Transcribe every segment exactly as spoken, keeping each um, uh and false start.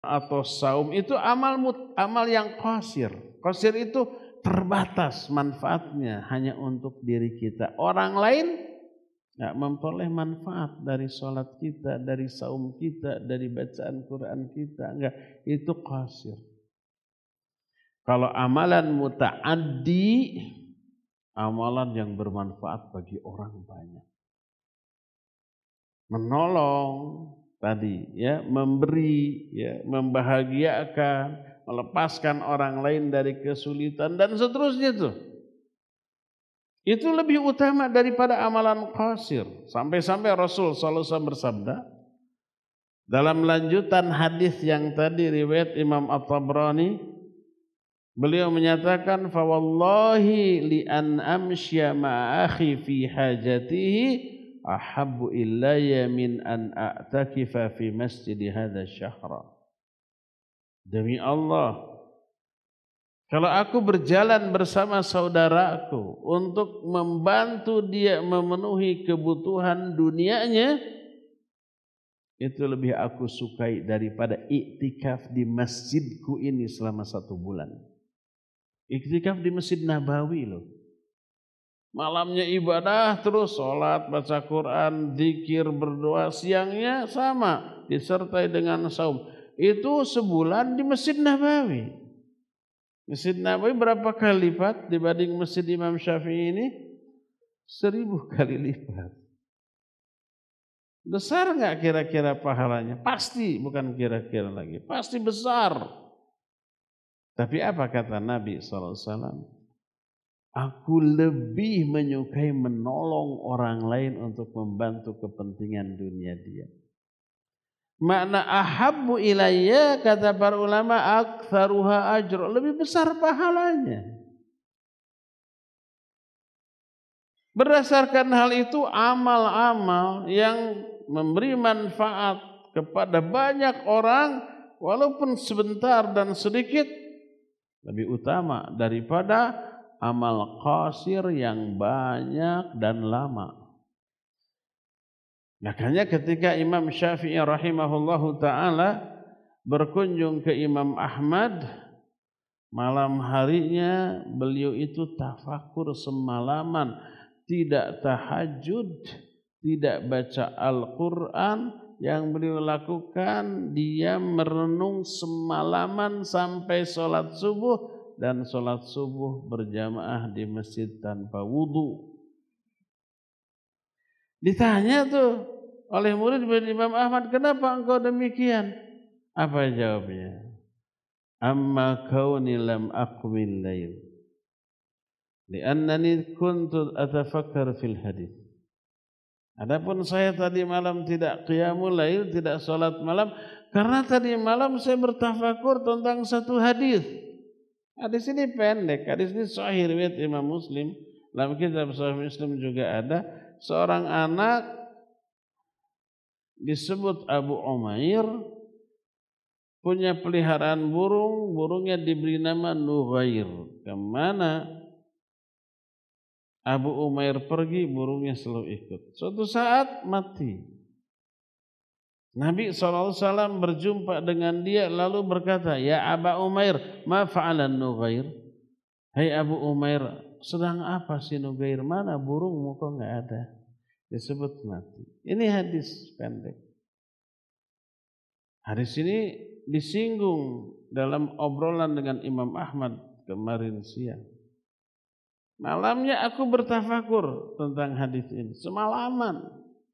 atau saum itu amal mut, amal yang qasir. Qasir itu terbatas manfaatnya hanya untuk diri kita. Orang lain nggak memperoleh manfaat dari sholat kita, dari saum kita, dari bacaan Quran kita. Enggak, itu qasir. Kalau amalan muta'addi, amalan yang bermanfaat bagi orang banyak. Menolong tadi, ya, memberi, ya, membahagiakan, melepaskan orang lain dari kesulitan dan seterusnya tuh. Itu lebih utama daripada amalan qasir. Sampai-sampai Rasul sallallahu alaihi wasallam bersabda dalam lanjutan hadis yang tadi riwayat Imam At-Tabrani, beliau menyatakan fa wallahi li an amsya ma akhi fi hajatihi ahabbu ilayya min an a'takifa fi masjid hadha syahra. Demi Allah, kalau aku berjalan bersama saudaraku untuk membantu dia memenuhi kebutuhan dunianya, itu lebih aku sukai daripada iktikaf di masjidku ini selama satu bulan. Iktikaf di Masjid Nabawi loh. Malamnya ibadah terus, sholat, baca Quran, zikir, berdoa. Siangnya sama, disertai dengan saum. Itu sebulan di Masjid Nabawi. Masjid Nabawi berapa kali lipat dibanding Masjid Imam Syafi'i ini? Seribu kali lipat. Besar nggak kira-kira pahalanya? Pasti, bukan kira-kira lagi. Pasti besar. Tapi apa kata Nabi shallallahu alaihi wasallam? Aku lebih menyukai menolong orang lain untuk membantu kepentingan dunia dia. Makna ahabbu ilayya, kata para ulama, aktsaruha ajra, lebih besar pahalanya. Berdasarkan hal itu, amal-amal yang memberi manfaat kepada banyak orang walaupun sebentar dan sedikit lebih utama daripada amal qasir yang banyak dan lama. Makanya ketika Imam Syafi'i rahimahullahu ta'ala berkunjung ke Imam Ahmad, malam harinya beliau itu tafakur semalaman, tidak tahajud, tidak baca Al-Quran. Yang beliau lakukan, dia merenung semalaman sampai sholat subuh, dan sholat subuh berjamaah di masjid tanpa wudu. Ditanya tuh oleh murid Imam Ahmad, kenapa engkau demikian? Apa jawabnya? Amma kauni lam aqmil lail li'annani kuntu atafakkar fil hadith. Adapun saya tadi malam tidak qiyamul lail, tidak salat malam, karena tadi malam saya bertafakur tentang satu hadis. Hadis ini pendek, hadis ini sahih riwayat Imam Muslim. Dalam kitab Sahih Muslim juga ada seorang anak disebut Abu Umair, punya peliharaan burung, burungnya diberi nama Nughair. Kemana Abu Umair pergi, burungnya selalu ikut. Suatu saat mati. Nabi shallallahu alaihi wasallam berjumpa dengan dia lalu berkata, ya Aba Umair, ma fa'alan Nughair? Hai Abu Umair, sedang apa si Nughair? Mana burungmu kok enggak ada? Disebut mati. Ini hadis pendek. Hadis ini disinggung dalam obrolan dengan Imam Ahmad kemarin siang. Malamnya aku bertafakur tentang hadis ini semalaman.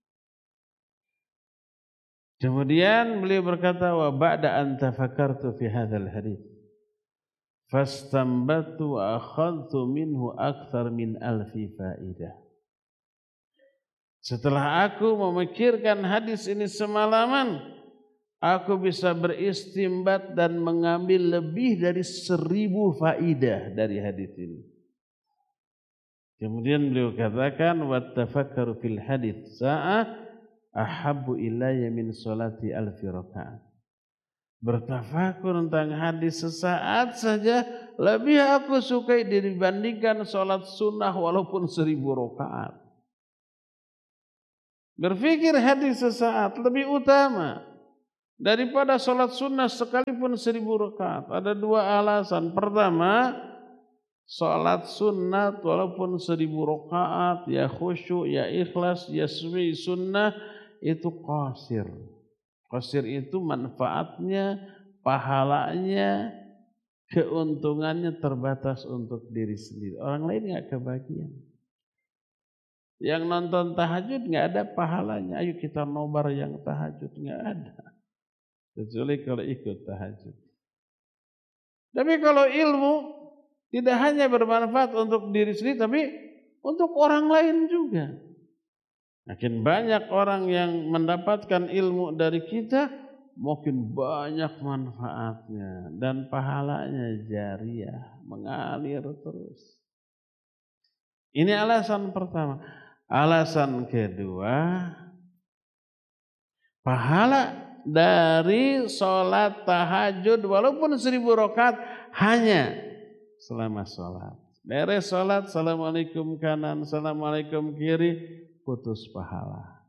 Kemudian beliau berkata, wa ba'da an tafakkartu fi hadzal hadits fastambattu wa akhadtu minhu akthar min alfi faidah. Setelah aku memikirkan hadis ini semalaman, aku bisa beristimbat dan mengambil lebih dari seribu faidah dari hadis ini. Kemudian beliau katakan, wa tafakkaru fil hadits sa'ah ahabbu ilayya min salati alfi rakaat. Bertafakur tentang hadis sesaat saja lebih aku sukai dibandingkan salat sunnah walaupun seribu rakaat. Berfikir hadis sesaat lebih utama daripada sholat sunnah sekalipun seribu rakaat. Ada dua alasan. Pertama, sholat sunnah walaupun seribu rakaat, ya khusyuk, ya ikhlas, ya sesuai sunnah, itu qasir. Qasir itu manfaatnya, pahalanya, keuntungannya terbatas untuk diri sendiri. Orang lain nggak kebagian. Yang nonton tahajud nggak ada pahalanya. Ayo kita nobar yang tahajud, nggak ada. Kecuali kalau ikut tahajud. Tapi kalau ilmu tidak hanya bermanfaat untuk diri sendiri, tapi untuk orang lain juga. Makin banyak orang yang mendapatkan ilmu dari kita, makin banyak manfaatnya dan pahalanya jariah, mengalir terus. Ini alasan pertama. Alasan kedua, pahala dari sholat tahajud walaupun seribu rakaat hanya selama sholat. Beres sholat, assalamualaikum kanan, assalamualaikum kiri, putus pahala.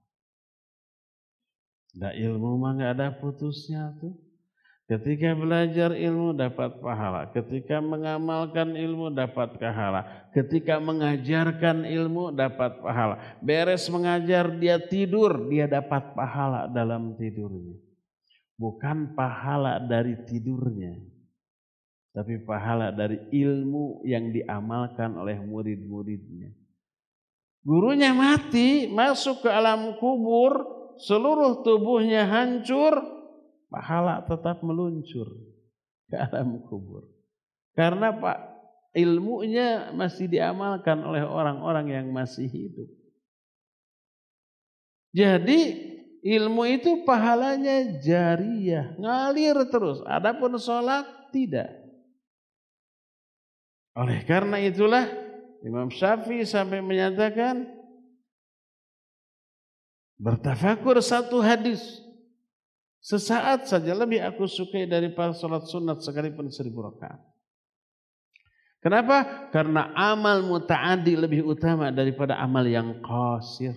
Nah, ilmu mah nggak ada putusnya tuh. Ketika belajar ilmu dapat pahala, ketika mengamalkan ilmu dapat pahala, ketika mengajarkan ilmu dapat pahala. Beres mengajar dia tidur, dia dapat pahala dalam tidurnya. Bukan pahala dari tidurnya, tapi pahala dari ilmu yang diamalkan oleh murid-muridnya. Gurunya mati, masuk ke alam kubur, seluruh tubuhnya hancur, pahala tetap meluncur ke alam kubur. Karena Pak, ilmunya masih diamalkan oleh orang-orang yang masih hidup. Jadi ilmu itu pahalanya jariah, ngalir terus. Adapun sholat tidak. Oleh karena itulah Imam Syafi'i sampai menyatakan, bertafakur satu hadis sesaat saja lebih aku sukai daripada sholat sunat sekalipun seribu rakaat. Kenapa? Karena amal muta'addi lebih utama daripada amal yang qasir.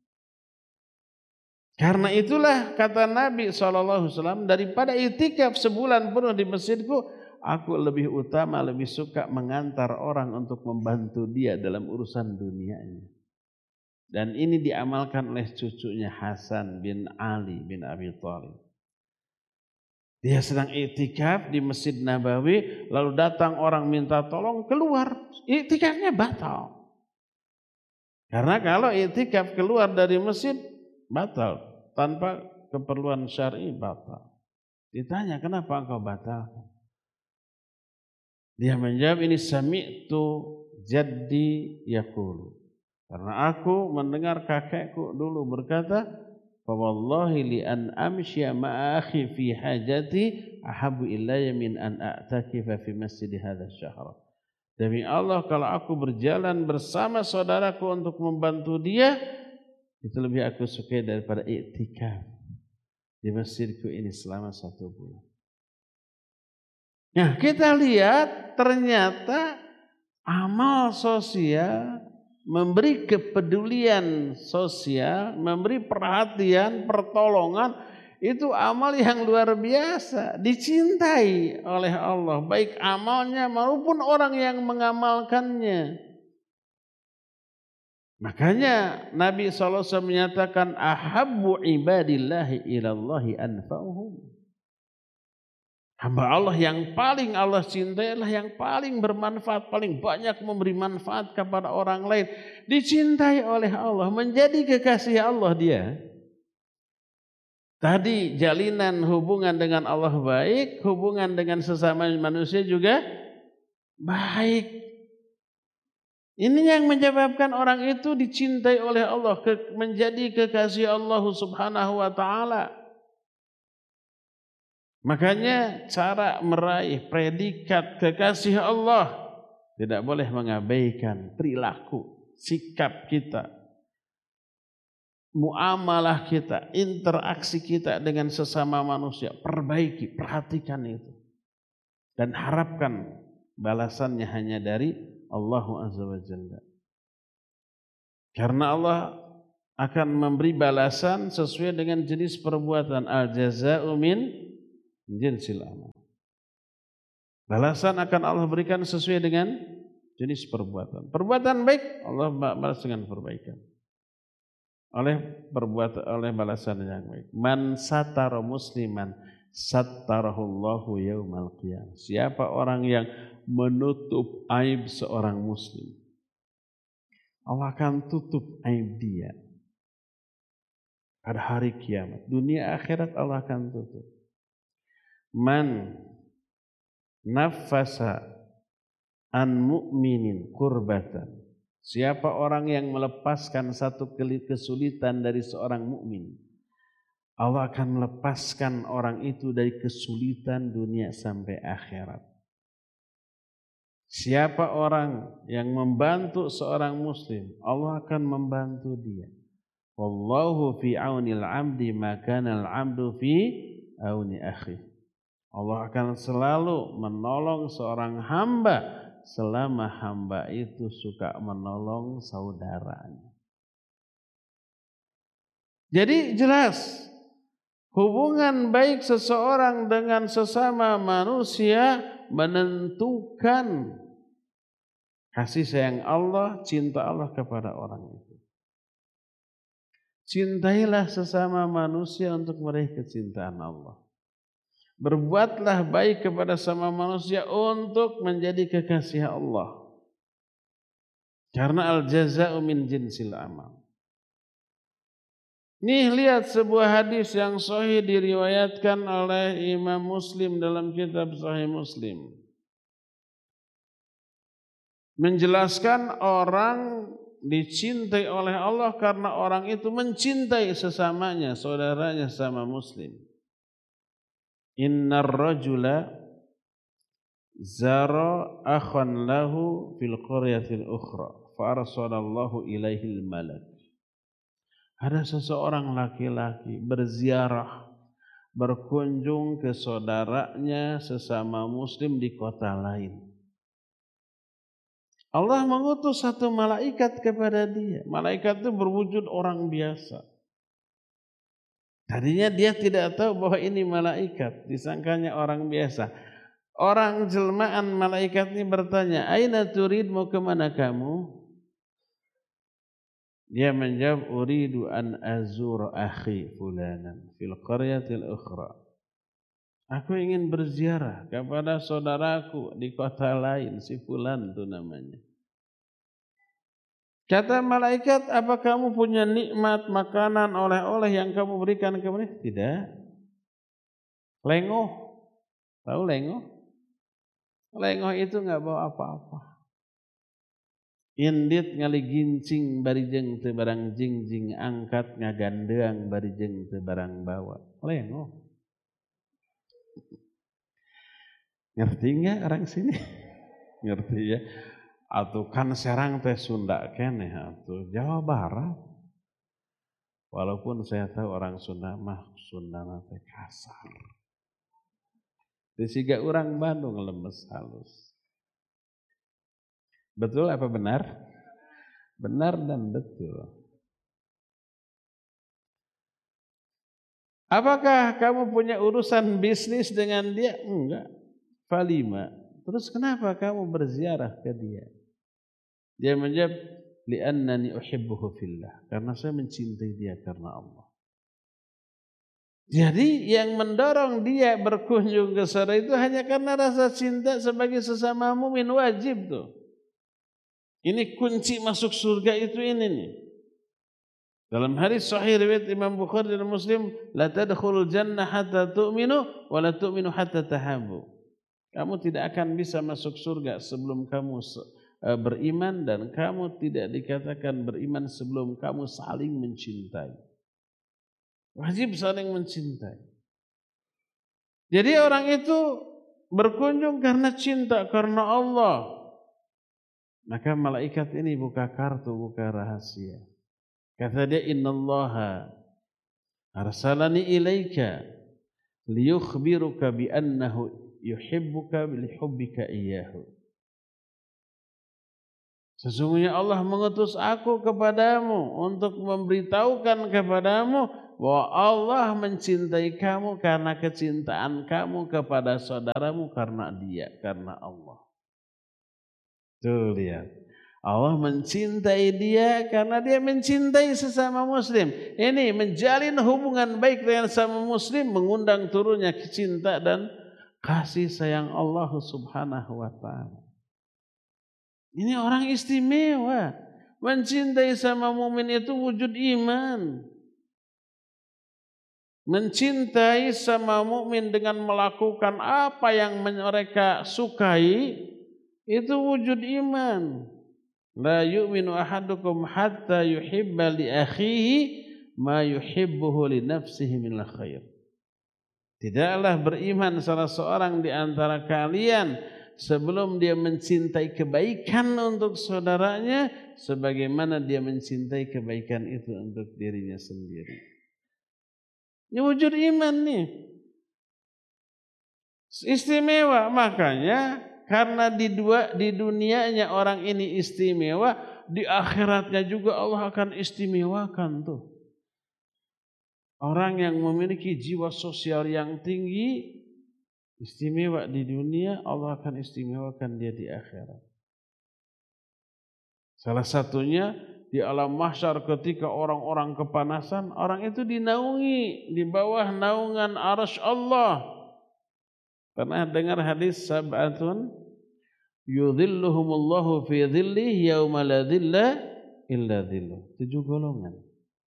Karena itulah kata Nabi shallallahu alaihi wasallam, daripada itikaf sebulan penuh di masjidku, aku lebih utama, lebih suka mengantar orang untuk membantu dia dalam urusan dunianya. Dan ini diamalkan oleh cucunya Hasan bin Ali bin Abi Thalib. Dia sedang itikaf di Masjid Nabawi, lalu datang orang minta tolong, keluar, itikafnya batal. Karena kalau itikaf keluar dari masjid, batal. Tanpa keperluan syar'i batal. Ditanya, kenapa engkau batal? Dia menjawab, ini sami'tu jaddi yaqulu. Karena aku mendengar kakekku dulu berkata, fa wallahi li an amshiya ma'a akhi fi hajati ahabbu ilayya min an a'takifa fi masjid hadzal syahr. Demi Allah, kalau aku berjalan bersama saudaraku untuk membantu dia, itu lebih aku sukai daripada iktikaf di masjidku ini selama satu bulan. Nah, kita lihat ternyata amal sosial, memberi kepedulian sosial, memberi perhatian, pertolongan, itu amal yang luar biasa, dicintai oleh Allah, baik amalnya maupun orang yang mengamalkannya. Makanya Nabi shallallahu alaihi wasallam menyatakan, ahabbu ibadillahi ilallahi anfa'uhum. Hamba Allah yang paling Allah cintai adalah yang paling bermanfaat, paling banyak memberi manfaat kepada orang lain. Dicintai oleh Allah, menjadi kekasih Allah dia. Tadi jalinan hubungan dengan Allah baik, hubungan dengan sesama manusia juga baik. Ini yang menyebabkan orang itu dicintai oleh Allah, menjadi kekasih Allah Subhanahu wa ta'ala. Makanya cara meraih predikat kekasih Allah tidak boleh mengabaikan perilaku, sikap kita, muamalah kita, interaksi kita dengan sesama manusia. Perbaiki, perhatikan itu. Dan harapkan balasannya hanya dari Allah Azza wa Jalla. Karena Allah akan memberi balasan sesuai dengan jenis perbuatan. Al jazaa'u min jinsil amal. Balasan akan Allah berikan sesuai dengan jenis perbuatan. Perbuatan baik Allah balas dengan perbaikan. Oleh perbuatan oleh balasan yang baik. Man satara musliman sattarahullahu yaumal qiyamah. Siapa orang yang menutup aib seorang muslim, Allah akan tutup aib dia pada hari kiamat. Dunia akhirat Allah akan tutup. Man nafasa an mu'minin kurbatan. Siapa orang yang melepaskan satu kesulitan dari seorang mukmin, Allah akan melepaskan orang itu dari kesulitan dunia sampai akhirat. Siapa orang yang membantu seorang muslim, Allah akan membantu dia. Wallahu fi aunil 'abdi ma kana al-'abdu fi auni akhi. Allah akan selalu menolong seorang hamba selama hamba itu suka menolong saudaranya. Jadi jelas hubungan baik seseorang dengan sesama manusia menentukan kasih sayang Allah, cinta Allah kepada orang itu. Cintailah sesama manusia untuk meraih kecintaan Allah. Berbuatlah baik kepada sama manusia untuk menjadi kekasih Allah. Karena al-jazaa'u min jinsil amal. Nih lihat sebuah hadis yang sahih diriwayatkan oleh Imam Muslim dalam kitab Sahih Muslim. Menjelaskan orang dicintai oleh Allah karena orang itu mencintai sesamanya, saudaranya sama muslim. Innar rajula zara akhan lahu fil qaryatil ukhra fa arsalallahu ilaihil malak. Ada seseorang laki-laki berziarah, berkunjung ke saudaranya sesama muslim di kota lain. Allah mengutus satu malaikat kepada dia. Malaikat itu berwujud orang biasa. Tadinya dia tidak tahu bahwa ini malaikat, disangkanya orang biasa. Orang jelmaan malaikat ini bertanya, "Aina turid, mau kemana kamu?" Dia menjawab, "Uridu an azur akhi fulanan fil qaryatil ukhra." Aku ingin berziarah kepada saudaraku di kota lain, si fulan itu namanya. Kata malaikat, "Apa kamu punya nikmat, makanan, oleh-oleh yang kamu berikan kepada?" Tidak. Lengoh. Tahu lengoh? Lengoh itu enggak bawa apa-apa. Indit ngali gincing barijeng teu barang jingjing, angkat ngagandeang barijeng teu barang bawa. Lengoh. Ngerti enggak orang sini? Ngerti ya? Atuh kan Serang teh Sunda keneh atuh, Jawa Barat. Walaupun saya tahu orang Sunda mah Sunda teh kasar. Disiga urang Bandung lemes halus. Betul apa benar? Benar dan betul. Apakah kamu punya urusan bisnis dengan dia? Enggak. Falima. Terus kenapa kamu berziarah ke dia? Dia menjawab, li'annani uhibbuhu fillah. Karena saya mencintai dia karena Allah. Jadi yang mendorong dia berkunjung ke saudara itu hanya karena rasa cinta sebagai sesama mukmin, wajib tuh. Ini kunci masuk surga itu ini nih. Dalam hadis sahih riwayat Imam Bukhari dan Muslim, la tadkhulul jannah hatta tu'minu wa la tu'minu hatta tahabbu. Kamu tidak akan bisa masuk surga sebelum kamu beriman, dan kamu tidak dikatakan beriman sebelum kamu saling mencintai. Wajib saling mencintai. Jadi orang itu berkunjung karena cinta, karena Allah. Maka malaikat ini buka kartu, buka rahasia. Kata dia, innallaha arsalani ilaika liyukhbiruka bi annahu yuhibbuka li hubbika iyyahu. Sesungguhnya Allah mengutus aku kepadamu untuk memberitahukan kepadamu bahwa Allah mencintai kamu karena kecintaan kamu kepada saudaramu karena dia, karena Allah. Tuh lihat. Allah mencintai dia karena dia mencintai sesama muslim. Ini menjalin hubungan baik dengan sesama muslim, mengundang turunnya cinta dan kasih sayang Allah Subhanahu wa ta'ala. Ini orang istimewa. Mencintai sama mukmin itu wujud iman. Mencintai sama mukmin dengan melakukan apa yang mereka sukai itu wujud iman. La yu'minu ahadukum hatta yuhibba li akhihi ma yuhibbuhu li nafsihi minal khair. Tidaklah beriman salah seorang di antara kalian sebelum dia mencintai kebaikan untuk saudaranya sebagaimana dia mencintai kebaikan itu untuk dirinya sendiri. Ini wujud iman nih. Istimewa, makanya karena di dua di dunianya orang ini istimewa, di akhiratnya juga Allah akan istimewakan tuh. Orang yang memiliki jiwa sosial yang tinggi istimewa di dunia, Allah akan istimewakan dia di akhirat. Salah satunya di alam mahsyar ketika orang-orang kepanasan, orang itu dinaungi di bawah naungan arsy Allah. Pernah dengar hadis sab'atun yudhilluhumullahu fi dhillihi yauma la dhilla illa dhilluh. Tujuh golongan.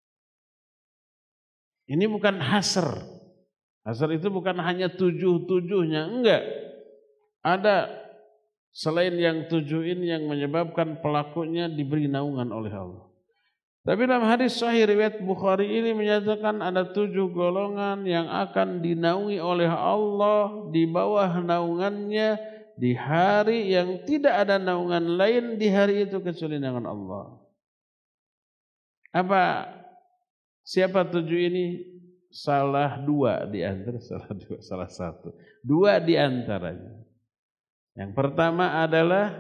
Ini bukan hasr. Hasr itu bukan hanya tujuh-tujuhnya, enggak. Ada selain yang tujuh ini yang menyebabkan pelakunya diberi naungan oleh Allah. Tapi dalam hadis sahih riwayat Bukhari ini menyatakan ada tujuh golongan yang akan dinaungi oleh Allah di bawah naungannya di hari yang tidak ada naungan lain di hari itu kecuali naungan Allah. Apa? Siapa tujuh ini? Salah dua di antara salah dua salah satu dua di antaranya. Yang pertama adalah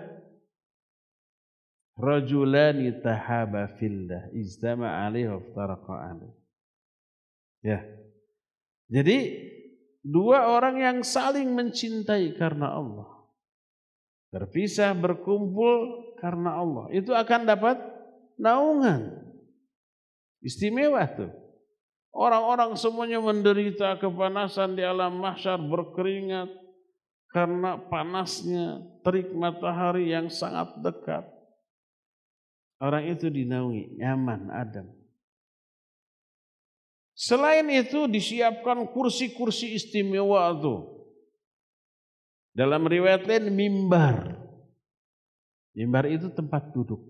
rajulani tahaba fillah ijtama'a alaihi wa iftaraqa alaihi. Ya. Jadi dua orang yang saling mencintai karena Allah, berpisah berkumpul karena Allah, itu akan dapat naungan. Istimewa tuh. Orang-orang semuanya menderita kepanasan di alam mahsyar, berkeringat karena panasnya terik matahari yang sangat dekat. Orang itu dinaungi, nyaman, adem. Selain itu disiapkan kursi-kursi istimewa itu. Dalam riwayat lain mimbar. Mimbar itu tempat duduk.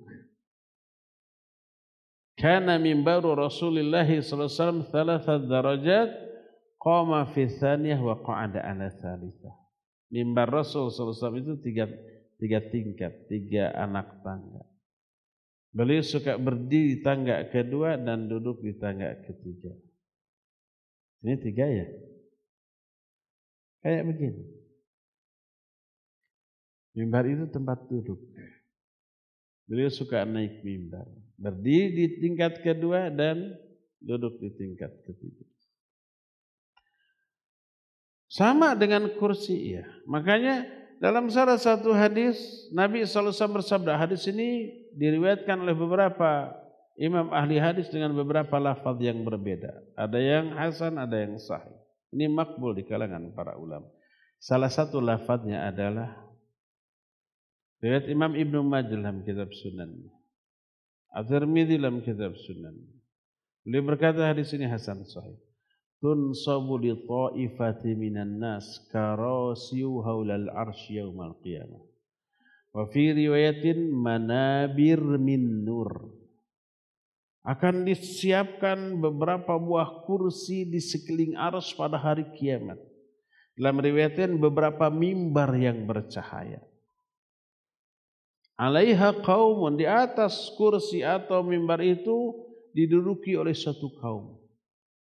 Kana mimbaru Rasulullah sallallahu alaihi wasallam thalathat darajat qama fi tsaniyah wa qa'ada ala tsalitsah. Mimbar Rasul sallallahu alaihi wasallam itu tiga, tiga tingkat, tiga anak tangga. Beliau suka berdiri di tangga kedua dan duduk di tangga ketiga. Ini tiga ya? Kayak begini. Mimbar itu tempat duduk. Beliau suka naik mimbar. Berdiri di tingkat kedua dan duduk di tingkat ketiga. Sama dengan kursi ya. Makanya dalam salah satu hadis Nabi sallallahu alaihi wasallam bersabda, hadis ini diriwayatkan oleh beberapa imam ahli hadis dengan beberapa lafaz yang berbeda. Ada yang hasan, ada yang sahih. Ini makbul di kalangan para ulama. Salah satu lafaznya adalah riwayat Imam Ibnu Majah dalam kitab Sunan, At-Tirmidzi dalam kitab Sunan. Beliau berkata hadis ini hasan sahih. Tunsabu li ta'ifati minan nas karasiyu haulal arsy yaumal qiyamah. Wa fi riwayatin manabir min nur. Akan disiapkan beberapa buah kursi di sekeliling arsy pada hari kiamat. Dalam riwayatin beberapa mimbar yang bercahaya. Alaiha qaumun, di atas kursi atau mimbar itu diduduki oleh satu kaum.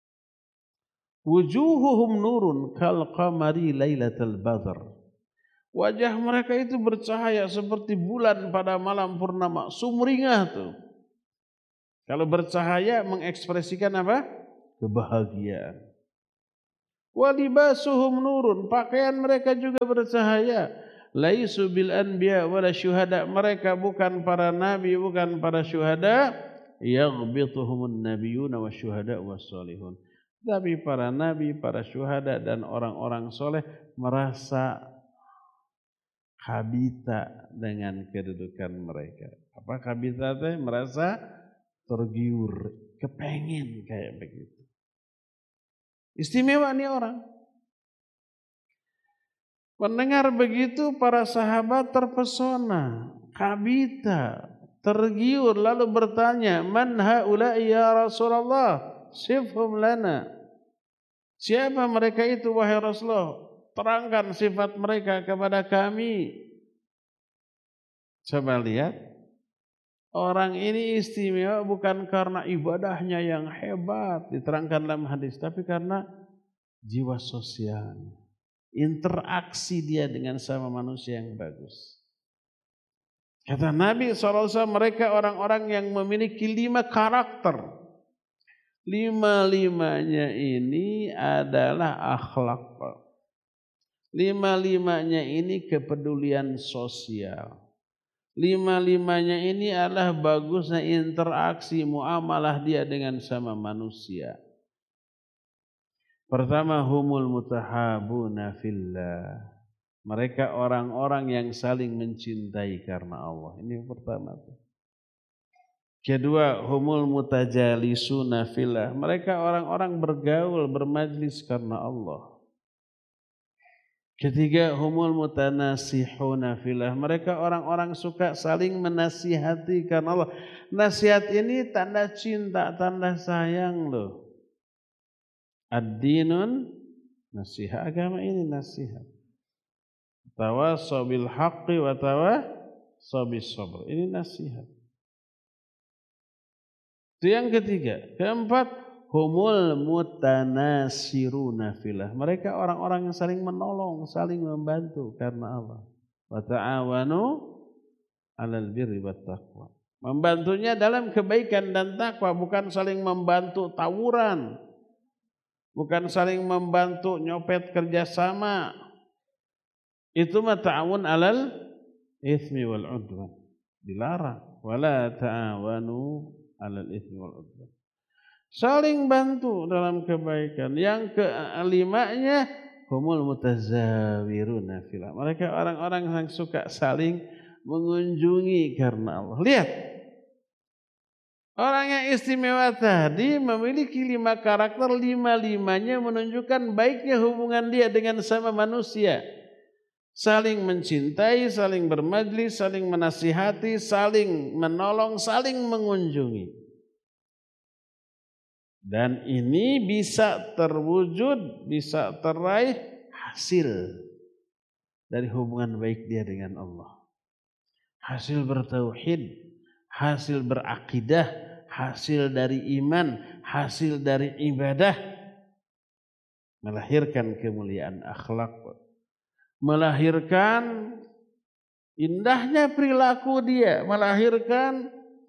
Wujuhuhum nurun kal qamari lailatul badr Wajah mereka itu bercahaya seperti bulan pada malam purnama, sumringah tuh. Kalau bercahaya mengekspresikan apa? Kebahagiaan. Wa libasuhum nurun, pakaian mereka juga bercahaya. Laisu bil anbiya wala syuhada, mereka bukan para nabi, bukan para syuhada. Yaghbituhumun nabiyuna wasyuhada wassalihun. Tapi para nabi, para syuhada dan orang-orang soleh merasa kabita dengan kedudukan mereka. Apa kabita teh? Merasa tergiur, kepengen kayak begitu. Istimewa nih orang. Mendengar begitu para sahabat terpesona, kabita, tergiur lalu bertanya, "Man haula'i ya Rasulullah? Sifhum lana." Siapa mereka itu wahai Rasulullah? Terangkan sifat mereka kepada kami. Coba lihat. Orang ini istimewa bukan karena ibadahnya yang hebat diterangkan dalam hadis, tapi karena jiwa sosialnya. Interaksi dia dengan sama manusia yang bagus. Kata Nabi shallallahu alaihi wasallam, mereka orang-orang yang memiliki lima karakter. Lima-limanya ini adalah akhlak. Lima-limanya ini kepedulian sosial. Lima-limanya ini adalah bagusnya interaksi muamalah dia dengan sama manusia. Pertama, humul mutahabuna fillah. Mereka orang-orang yang saling mencintai karena Allah. Ini yang pertama. Kedua, humul mutajalisuna fillah. Mereka orang-orang bergaul, bermajlis karena Allah. Ketiga, humul mutanasihuna fillah. Mereka orang-orang suka saling menasihati karena Allah. Nasihat ini tanda cinta, tanda sayang loh. Ad-dinun nasihat, agama ini nasihat. Tawassaw bil haqqi wa tawassaw bis sabr. Ini nasihat. Itu yang ketiga. Keempat, humul mutanasiruna fillah. Mereka orang-orang yang saling menolong, saling membantu karena Allah. Wa ta'awanu 'alal birri wat taqwa. Membantunya dalam kebaikan dan takwa, bukan saling membantu tawuran. Bukan saling membantu nyopet kerjasama. Itu mah ta'awun 'alal itsmi wal 'udwan. Dilarang. Wala ta'awanu 'alal itsmi wal 'udwan. Saling bantu dalam kebaikan. Yang kelimanya, humul mutazawiruna fillah. Mereka orang-orang yang suka saling mengunjungi karena Allah. Lihat. Orang yang istimewa tadi memiliki lima karakter, lima-limanya menunjukkan baiknya hubungan dia dengan sama manusia. Saling mencintai, saling bermajlis, saling menasihati, saling menolong, saling mengunjungi. Dan ini bisa terwujud, bisa teraih hasil dari hubungan baik dia dengan Allah. Hasil bertauhid, hasil berakidah, hasil dari iman, hasil dari ibadah, melahirkan kemuliaan akhlak, melahirkan indahnya perilaku dia, melahirkan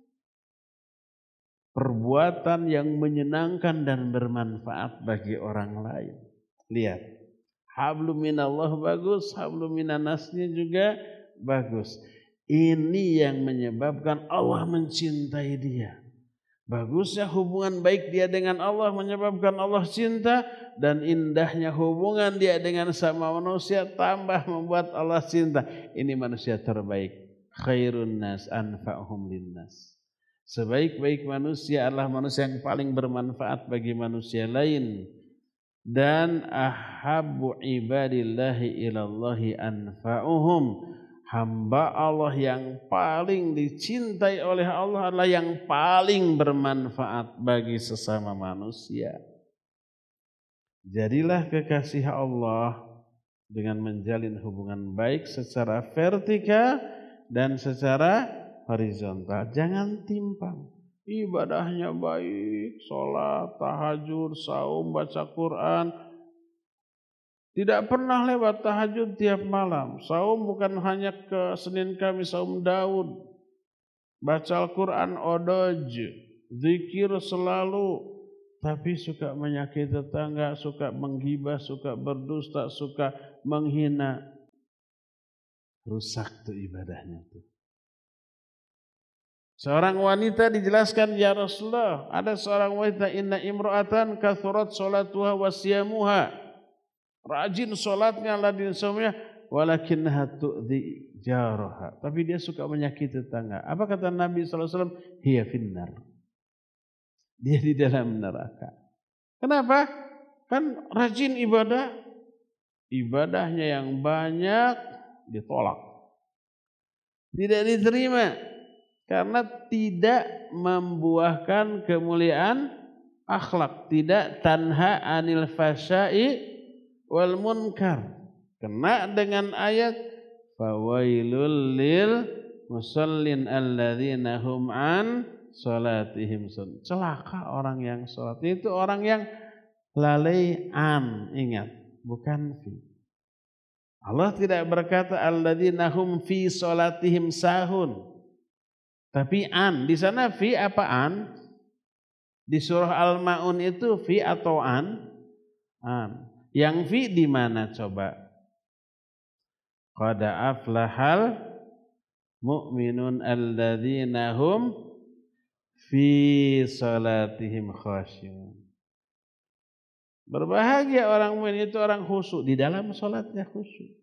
perbuatan yang menyenangkan dan bermanfaat bagi orang lain. Lihat, hablum minallah bagus, hablum minannasnya juga bagus. Ini yang menyebabkan Allah mencintai dia. Bagusnya hubungan baik dia dengan Allah menyebabkan Allah cinta, dan indahnya hubungan dia dengan sama manusia tambah membuat Allah cinta. Ini manusia terbaik. Khairun nas anfa'uhum linnas. Sebaik-baik manusia adalah manusia yang paling bermanfaat bagi manusia lain. Dan ahabbu ibadillahi ilallahi anfa'uhum. Hamba Allah yang paling dicintai oleh Allah adalah yang paling bermanfaat bagi sesama manusia. Jadilah kekasih Allah dengan menjalin hubungan baik secara vertikal dan secara horizontal. Jangan timpang. Ibadahnya baik, sholat, tahajud, saum, baca Quran, Tidak pernah lewat tahajud tiap malam. Saum bukan hanya ke Senin Kamis, saum Daud. Baca Al-Quran odoj. Zikir selalu. Tapi suka menyakiti tetangga, suka menggibah, suka berdusta, suka menghina. Rusak tuh ibadahnya tuh. Seorang wanita dijelaskan, ya Rasulullah, ada seorang wanita, inna imra'atan kathurat sholatuha wa siyamuha. Rajin sholatnya, ladin saumnya, walakinnaha tu'dhi jaraha. Tapi dia suka menyakiti tetangga. Apa kata Nabi shallallahu alaihi wasallam? Hiya finnar. Dia di dalam neraka. Kenapa? Kan rajin ibadah. Ibadahnya yang banyak ditolak. Tidak diterima. Karena tidak membuahkan kemuliaan akhlak, tidak tanha anil fasya'i wal munkar. Kena dengan ayat fawailul lil musallin alladzina hum an salatihim. Celaka orang yang salat. Itu orang yang lalai an, ingat, bukan fi. Allah tidak berkata alladzina hum fi salatihim sahun. Tapi an, di sana fi apa an? Di surah Al-Ma'un itu fi atau an? An. Yang fi di mana coba? Qad aflahal mu'minun alladzina hum fi salatihim khasyun. Berbahagia orang mukmin itu orang khusyuk, di dalam salatnya khusyuk.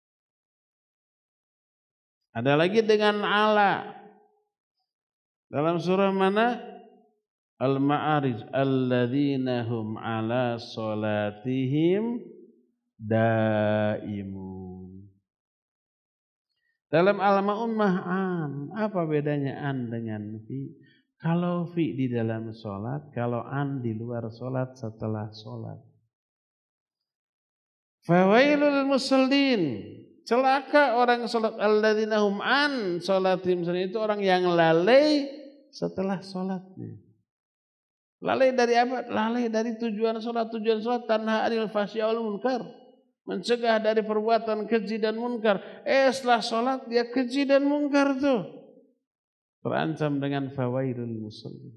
Ada lagi dengan ala. Dalam surah mana? Al-Ma'arij alladzina hum ala salatihim daimun. Dalam Al-Ma'un ma'an, apa bedanya an dengan fi? Kalau fi di dalam salat, kalau an di luar salat setelah salat. Fawailul musallin. Celaka orang salat alladzina hum an salatihim, itu orang yang lalai setelah salatnya. Lalai dari apa? Lalai dari tujuan salat. Tujuan salat tanha anil fasyi wal munkar, mencegah dari perbuatan keji dan munkar. Eh setelah salat dia keji dan munkar tuh. Terancam dengan fawailul musallin.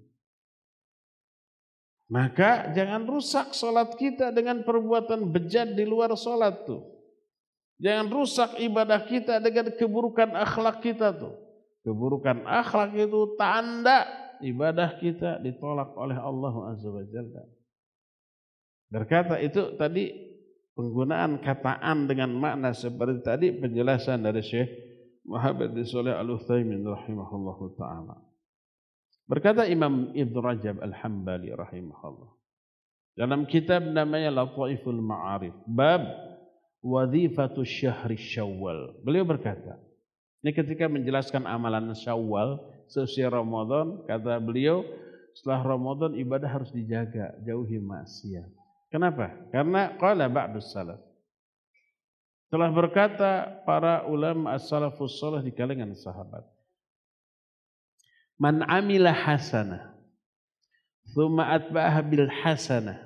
Maka jangan rusak salat kita dengan perbuatan bejat di luar salat tuh. Jangan rusak ibadah kita dengan keburukan akhlak kita tuh. Keburukan akhlak itu tanda ibadah kita ditolak oleh Allah Azza wa Jalla. Berkata itu tadi penggunaan kataan dengan makna seperti tadi penjelasan dari Syekh Muhammad bin Shalih Al-Utsaimin rahimahullahu taala. Berkata Imam Ibn Rajab Al-Hambali rahimahullah dalam kitab namanya Lataiful Ma'arif, bab Wadhifatu syahri syawal. Beliau berkata, ini ketika menjelaskan amalan syawal sesuai Ramadan, kata beliau, setelah Ramadan ibadah harus dijaga, jauhi maksiat. Kenapa? Karena qala ba'dus salaf. Telah berkata para ulama as-salafus salih di kalangan sahabat. Man amila hasanah, thumma atba'aha bil hasanah,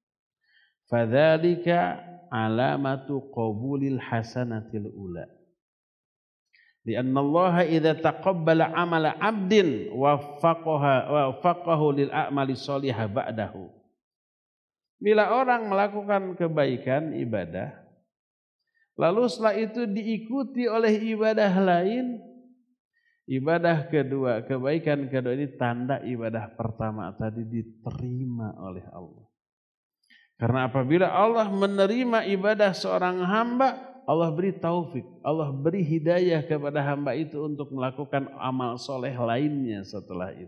fadzalika alamatu qabulil hasanatil ula. Lianna Allah idza taqabbala amala 'abdin waffaqaha waffaqahu lil a'mali shalihah ba'dahu. Bila orang melakukan kebaikan ibadah, lalu setelah itu diikuti oleh ibadah lain, ibadah kedua, kebaikan kedua ini tanda ibadah pertama tadi diterima oleh Allah. Karena apabila Allah menerima ibadah seorang hamba, Allah beri taufik, Allah beri hidayah kepada hamba itu untuk melakukan amal soleh lainnya setelah itu.